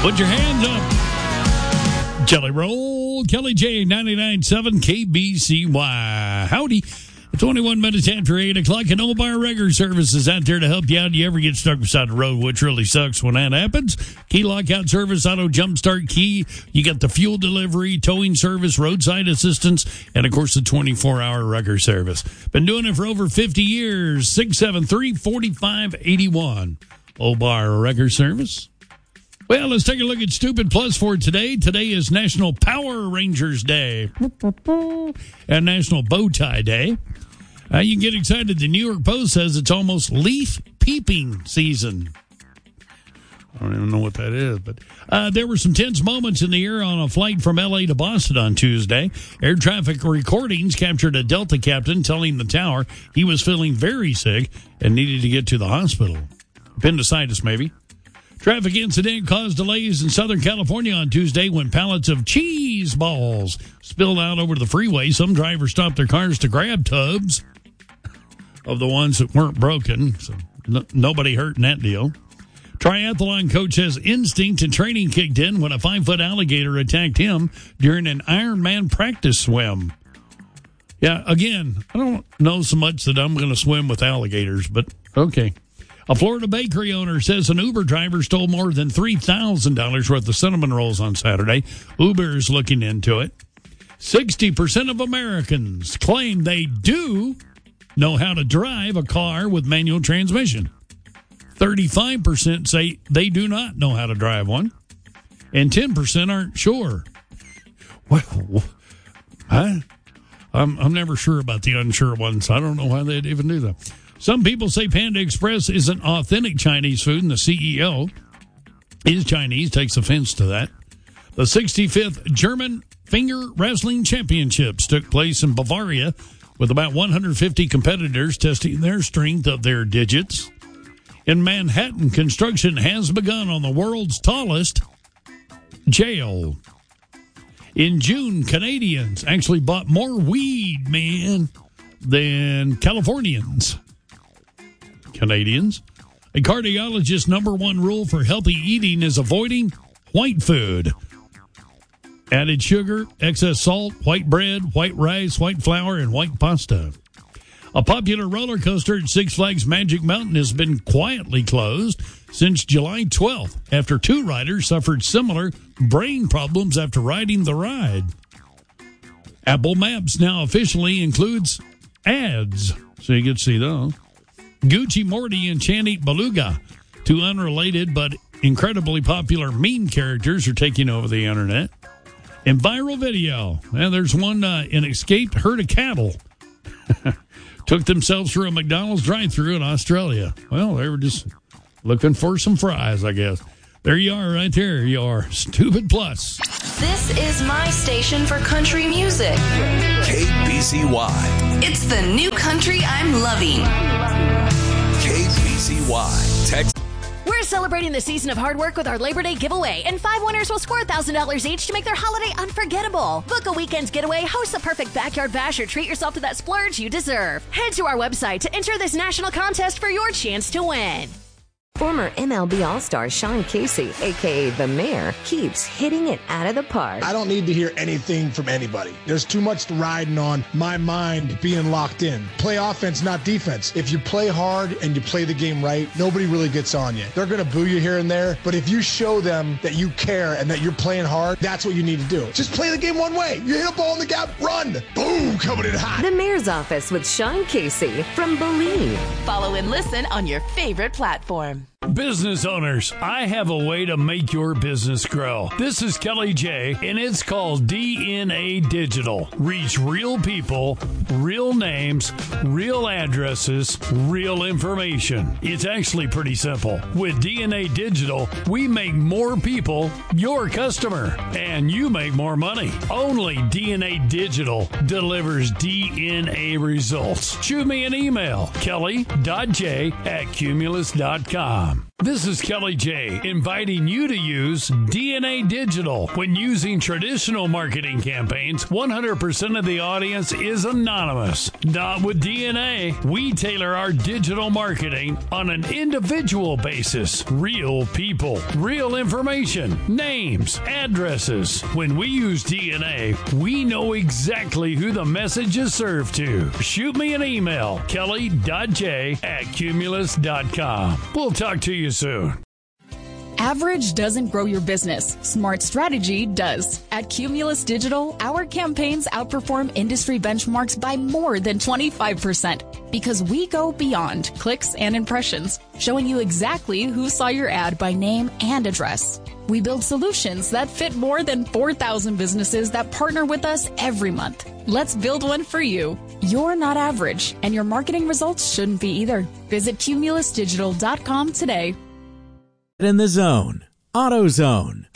Put your hands up. Jelly Roll, Kelly J, 99.7 KBCY. Howdy. 21 minutes after 8 o'clock, and Old Bar Wrecker Service is out there to help you out. You ever get stuck beside the road, which really sucks when that happens? Key lockout service, auto jumpstart key. You got the fuel delivery, towing service, roadside assistance, and, of course, the 24-hour wrecker service. Been doing it for over 50 years. 673-4581. Old Bar Wrecker Service. Well, let's take a look at Stupid Plus for today. Today is National Power Rangers Day and National Bow Tie Day. You can get excited. The New York Post says it's almost leaf peeping season. I don't even know what that is, but there were some tense moments in the air on a flight from L.A. to Boston on Tuesday. Air traffic recordings captured a Delta captain telling the tower he was feeling very sick and needed to get to the hospital. Appendicitis, maybe. Traffic incident caused delays in Southern California on Tuesday when pallets of cheese balls spilled out over the freeway. Some drivers stopped their cars to grab tubs of the ones that weren't broken, so nobody hurt in that deal. Triathlon coach says instinct and training kicked in when a 5-foot alligator attacked him during an Ironman practice swim. Yeah, again, I don't know so much that I'm going to swim with alligators, but okay. A Florida bakery owner says an Uber driver stole more than $3,000 worth of cinnamon rolls on Saturday. Uber is looking into it. 60% of Americans claim they do know how to drive a car with manual transmission. 35% say they do not know how to drive one. And 10% aren't sure. Well, I'm never sure about the unsure ones. I don't know why they'd even do that. Some people say Panda Express isn't authentic Chinese food, and the CEO is Chinese, takes offense to that. The 65th German Finger Wrestling Championships took place in Bavaria with about 150 competitors testing their strength of their digits. In Manhattan, construction has begun on the world's tallest jail. In June, Canadians actually bought more weed, man, than Californians. Canadians. A cardiologist's number one rule for healthy eating is avoiding white food. Added sugar, excess salt, white bread, white rice, white flour, and white pasta. A popular roller coaster at Six Flags Magic Mountain has been quietly closed since July 12th after 2 riders suffered similar brain problems after riding the ride. Apple Maps now officially includes ads, so you can see those. Gucci Morty and Chanit Beluga, 2 unrelated but incredibly popular meme characters, are taking over the internet. In viral video, and there's one, an escaped herd of cattle took themselves through a McDonald's drive-thru in Australia. Well, they were just looking for some fries, I guess. There you are, right there. You are Stupid Plus. This is my station for country music. KBCY. It's the new country I'm loving. KBCY. Text. We're celebrating the season of hard work with our Labor Day giveaway, and 5 winners will score $1,000 each to make their holiday unforgettable. Book a weekend's getaway, host a perfect backyard bash, or treat yourself to that splurge you deserve. Head to our website to enter this national contest for your chance to win. Former MLB All-Star Sean Casey, a.k.a. The Mayor, keeps hitting it out of the park. I don't need to hear anything from anybody. There's too much riding on my mind being locked in. Play offense, not defense. If you play hard and you play the game right, nobody really gets on you. They're going to boo you here and there, but if you show them that you care and that you're playing hard, that's what you need to do. Just play the game one way. You hit a ball in the gap, run. Boom, coming in hot. The Mayor's Office with Sean Casey from Believe. Follow and listen on your favorite platform. Business owners, I have a way to make your business grow. This is Kelly J, and it's called DNA Digital. Reach real people, real names, real addresses, real information. It's actually pretty simple. With DNA Digital, we make more people your customer, and you make more money. Only DNA Digital delivers DNA results. Shoot me an email, kelly.j@cumulus.com. This is Kelly J, inviting you to use DNA Digital. When using traditional marketing campaigns, 100% of the audience is anonymous. Not with DNA. We tailor our digital marketing on an individual basis. Real people, real information, names, addresses. When we use DNA, we know exactly who the message is served to. Shoot me an email, kelly.j@cumulus.com. We'll talk to you soon. Average doesn't grow your business. Smart strategy does. At Cumulus Digital, our campaigns outperform industry benchmarks by more than 25% because we go beyond clicks and impressions, showing you exactly who saw your ad by name and address. We build solutions that fit more than 4,000 businesses that partner with us every month. Let's build one for you. You're not average, and your marketing results shouldn't be either. Visit cumulusdigital.com today. In the Zone, AutoZone.